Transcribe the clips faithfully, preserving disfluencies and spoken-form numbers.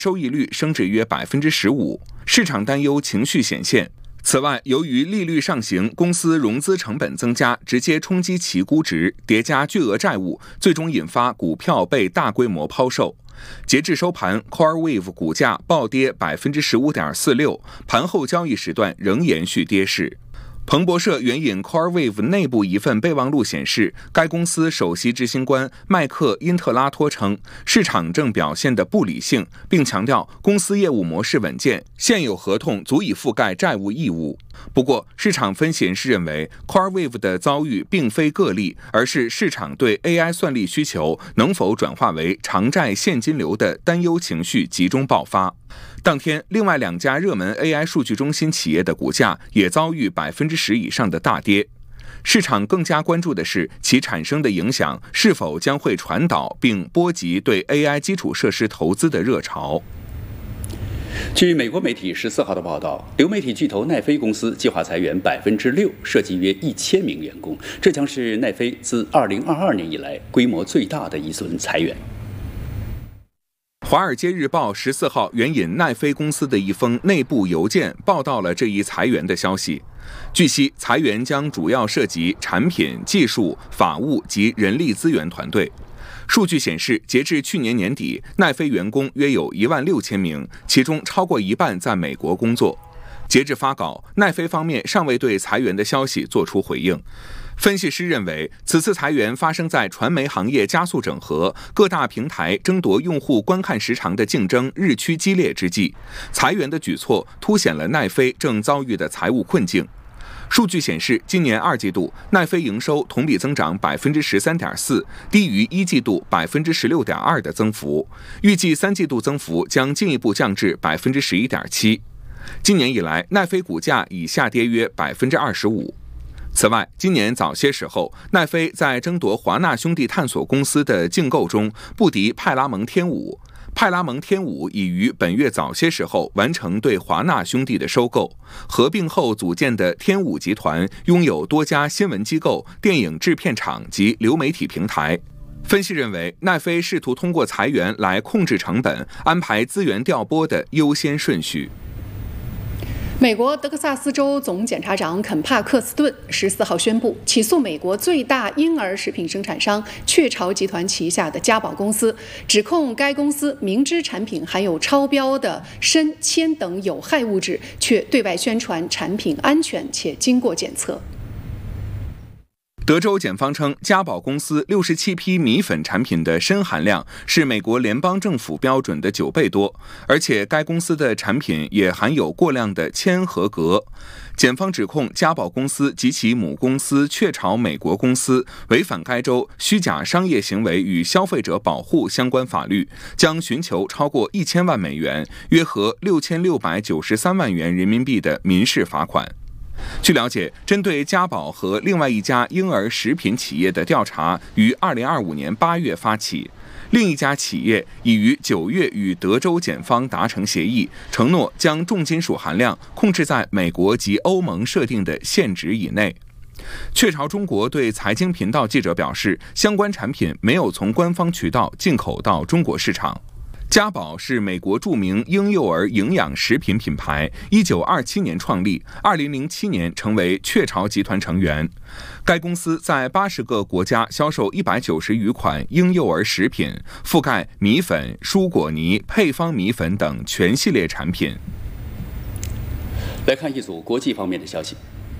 收益率升至约百分之十五，市场担忧情绪显现。此外，由于利率上行，公司融资成本增加，直接冲击其估值，叠加巨额债务，最终引发股票被大规模抛售。截至收盘 ，CoreWeave 股价暴跌百分之十五点四六，盘后交易时段仍延续跌势。彭博社援引 CoreWeave 内部一份备忘录显示，该公司首席执行官麦克因特拉托称，市场正表现得不理性，并强调公司业务模式稳健，现有合同足以覆盖债务义务。不过，市场分析人士认为 ，CoreWeave 的遭遇并非个例，而是市场对 A I 算力需求能否转化为偿债现金流的担忧情绪集中爆发。当天，另外两家热门 A I 数据中心企业的股价也遭遇百分之十以上的大跌。市场更加关注的是其产生的影响是否将会传导并波及对 A I 基础设施投资的热潮。 据美国媒体十四号的报道，流媒体巨头奈飞公司计划裁员百分之六，涉及约一千名员工，这将是奈飞自二零二二年以来规模最大的一轮裁员。 《华尔街日报》十四号援引奈飞公司的一封内部邮件，报道了这一裁员的消息。据悉，裁员将主要涉及产品、技术、法务及人力资源团队。数据显示，截至去年年底，奈飞员工约有一万六千名，其中超过一半在美国工作。截至发稿，奈飞方面尚未对裁员的消息作出回应。分析师认为，此次裁员发生在传媒行业加速整合、各大平台争夺用户观看时长的竞争日趋激烈之际，裁员的举措凸显了奈飞正遭遇的财务困境。数据显示，今年二季度奈飞营收同比增长百分之十三点四，低于一季度百分之十六点二的增幅，预计三季度增幅将进一步降至百分之十一点七。今年以来，奈飞股价已下跌约百分之二十五。此外，今年早些时候，奈飞在争夺华纳兄弟探索公司的竞购中不敌派拉蒙天舞。派拉蒙天舞已于本月早些时候完成对华纳兄弟的收购，合并后组建的天舞集团拥有多家新闻机构、电影制片厂及流媒体平台。分析认为，奈飞试图通过裁员来控制成本，安排资源调拨的优先顺序。 美国德克萨斯州总检察长肯帕克斯顿十四号宣布，起诉美国最大婴儿食品生产商雀巢集团旗下的嘉宝公司，指控该公司明知产品含有超标的砷、铅等有害物质，却对外宣传产品安全且经过检测。 德州检方称，嘉宝公司六十七批米粉产品的砷含量是美国联邦政府标准的九倍多，而且该公司的产品也含有过量的铅和镉。检方指控嘉宝公司及其母公司雀巢美国公司违反该州虚假商业行为与消费者保护相关法律，将寻求超过一千万美元，约合六千六百九十三万元人民币的民事罚款。据了解，针对嘉宝和另外一家婴儿食品企业的调查于二零二五年八月发起，另一家企业已于九月与德州检方达成协议，承诺将重金属含量控制在美国及欧盟设定的限值以内。雀巢中国对财经频道记者表示，相关产品没有从官方渠道进口到中国市场。嘉宝是美国著名婴幼儿营养食品品牌，一九二七年创立，二零零七年成为雀巢集团成员。该公司在八十个国家销售一百九十余款婴幼儿食品，覆盖米粉、蔬果泥、配方米粉等全系列产品。 来看一组国际方面的消息。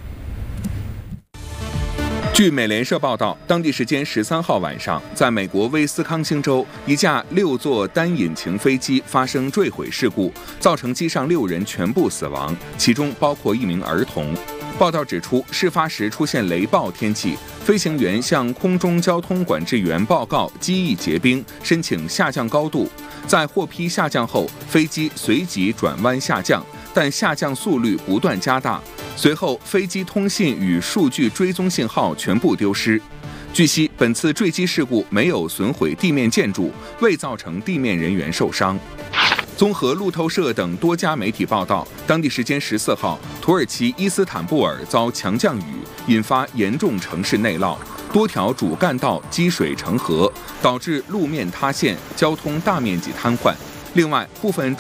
据美联社报道，当地时间十三号晚上，在美国威斯康星州，一架六座单引擎飞机发生坠毁事故，造成机上六人全部死亡，其中包括一名儿童。报道指出，事发时出现雷暴天气，飞行员向空中交通管制员报告机翼结冰，申请下降高度。在获批下降后，飞机随即转弯下降，但下降速率不断加大。随后，飞机通信与数据追踪信号全部丢失。据悉，本次坠机事故没有损毁地面建筑，未造成地面人员受伤。综合路透社等多家媒体报道，当地时间十四号，土耳其伊斯坦布尔遭强降雨，引发严重城市内涝，多条主干道积水成河，导致路面塌陷，交通大面积瘫痪。 另外，部分